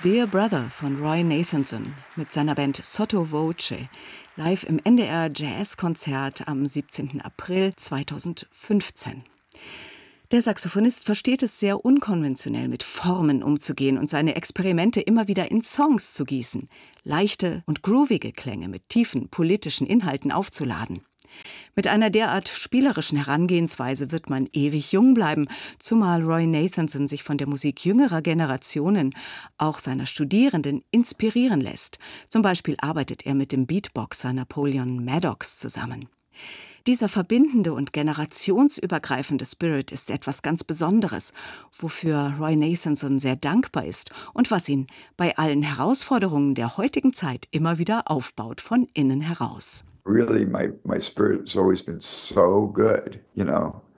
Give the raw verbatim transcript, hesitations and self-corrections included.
Dear Brother von Roy Nathanson mit seiner Band Sotto Voce live im N D R Jazzkonzert am siebzehnten April zweitausendfünfzehn. Der Saxophonist versteht es sehr unkonventionell mit Formen umzugehen und seine Experimente immer wieder in Songs zu gießen, leichte und groovige Klänge mit tiefen politischen Inhalten aufzuladen. Mit einer derart spielerischen Herangehensweise wird man ewig jung bleiben, zumal Roy Nathanson sich von der Musik jüngerer Generationen, auch seiner Studierenden, inspirieren lässt. Zum Beispiel arbeitet er mit dem Beatboxer Napoleon Maddox zusammen. Dieser verbindende und generationsübergreifende Spirit ist etwas ganz Besonderes, wofür Roy Nathanson sehr dankbar ist und was ihn bei allen Herausforderungen der heutigen Zeit immer wieder aufbaut von innen heraus. Really, my, my spirit has always been so good, you know.